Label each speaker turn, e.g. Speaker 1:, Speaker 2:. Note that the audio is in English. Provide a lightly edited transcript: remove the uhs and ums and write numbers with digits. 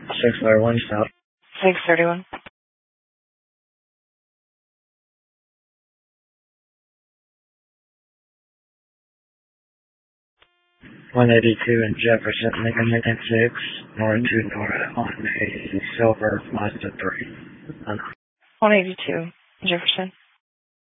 Speaker 1: 631 South.
Speaker 2: 631.
Speaker 1: 182 in Jefferson, Lincoln 6, North 2 North on a silver Mazda 3.
Speaker 2: 182 Jefferson.